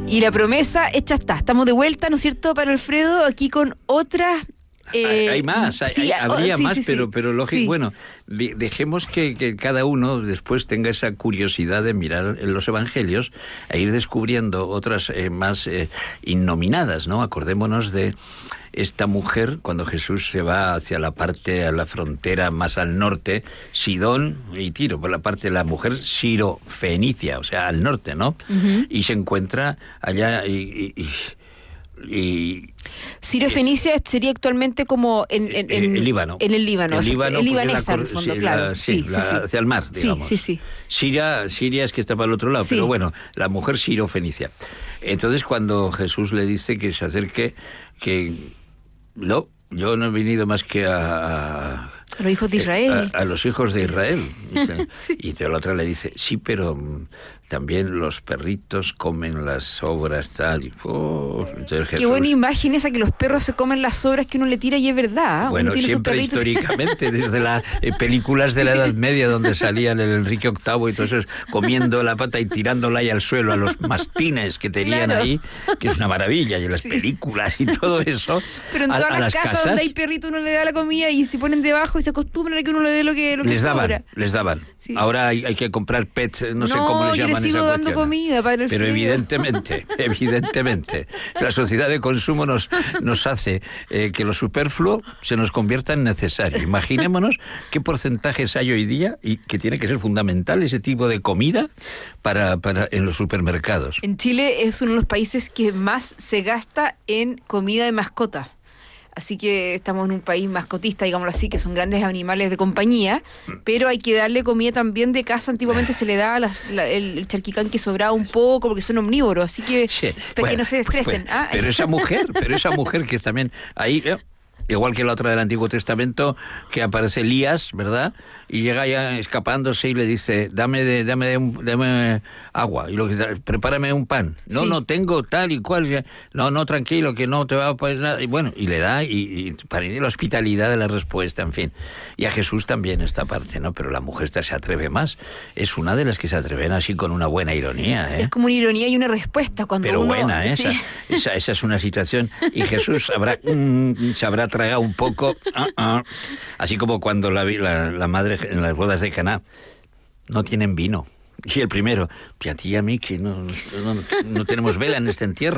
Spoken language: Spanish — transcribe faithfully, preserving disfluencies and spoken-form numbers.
Y la promesa hecha está. Estamos de vuelta, ¿no es cierto, para Alfredo? Aquí con otras... Eh, hay más, hay, sí, hay, habría oh, sí, más, sí, pero, sí. pero lógico, sí. bueno, de, dejemos que, que cada uno después tenga esa curiosidad de mirar en los evangelios e ir descubriendo otras eh, más eh, innominadas, ¿no? Acordémonos de esta mujer cuando Jesús se va hacia la parte, a la frontera más al norte, Sidón y Tiro, por la parte de la mujer siro-fenicia, o sea, al norte, ¿no? Uh-huh. Y se encuentra allá y... y, y Y Sirio Fenicia sería actualmente como en, en, en el Líbano. En el Líbano, el Líbano el libanesa, la, en el fondo, sí, claro. La, sí, sí, la, sí, hacia el mar, digamos. Sí, sí, sí. Siria, Siria es que está para el otro lado, sí. Pero bueno, la mujer siro-fenicia. Entonces, cuando Jesús le dice que se acerque, que no, yo no he venido más que a... a A los hijos de Israel. A, a los hijos de Israel. Sí. Y la otra le dice, sí, pero um, también los perritos comen las sobras, tal. Y, oh, entonces Jesús... Qué buena imagen esa, que los perros se comen las sobras que uno le tira, y es verdad. Bueno, siempre históricamente, desde las eh, películas de la Edad Media, donde salían el Enrique octavo y todo eso, comiendo la pata y tirándola ahí al suelo a los mastines que tenían claro. ahí, que es una maravilla, y en las sí. películas y todo eso. Pero en todas a, a las, las casas, casas donde hay perrito, uno le da la comida y se ponen debajo y se acostumbran a que uno le dé lo que, lo que les daban, sobra. Les daban. Sí. Ahora hay, hay que comprar pet, no, no sé cómo les llaman. No, sigo esa dando cuestión. comida para el Pero frío. evidentemente, evidentemente, la sociedad de consumo nos, nos hace eh, que lo superfluo se nos convierta en necesario. Imaginémonos qué porcentajes hay hoy día y que tiene que ser fundamental ese tipo de comida para, para en los supermercados. En Chile es uno de los países que más se gasta en comida de mascota. Así que estamos en un país mascotista, digámoslo así, que son grandes animales de compañía, pero hay que darle comida también de casa. Antiguamente se le daba las, la, el, el charquicán que sobraba un poco, porque son omnívoros, así que sí, para bueno, que no se estresen. Bueno, ¿ah? Pero esa mujer, pero esa mujer que es también ahí... ¿eh? Igual que la otra del Antiguo Testamento, que aparece Elías, ¿verdad? Y llega ya escapándose y le dice, dame de, dame de un, dame agua, y lo que prepárame un pan. No, sí. no tengo tal y cual. No, no, tranquilo, que no te va a poner nada. Y bueno, y le da, y, y para la hospitalidad de la respuesta, en fin. Y a Jesús también esta parte, ¿no? Pero la mujer esta se atreve más. Es una de las que se atreven así con una buena ironía, ¿eh? Es como una ironía y una respuesta cuando Pero uno... buena, ¿eh? Sí. Esa, esa, esa es una situación. Y Jesús habrá, mm, se habrá traga un poco, uh, uh, así como cuando la, la, la madre en las bodas de Caná no tienen vino. Y el primero, y a ti y a mí, que no, no, no tenemos vela en este entierro.